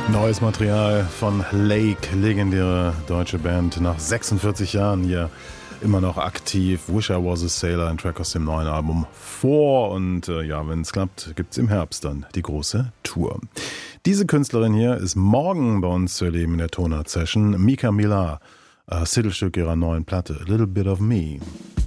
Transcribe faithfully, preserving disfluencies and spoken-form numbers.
Neues Material von Lake, legendäre deutsche Band, nach sechsundvierzig Jahren hier immer noch aktiv. Wish I Was a Sailor, ein Track aus dem neuen Album vor. Und äh, ja, wenn es klappt, gibt es im Herbst dann die große Tour. Diese Künstlerin hier ist morgen bei uns zu erleben in der Tonart Session. Mika Millar, äh, Titelstück ihrer neuen Platte, A Little Bit of Me.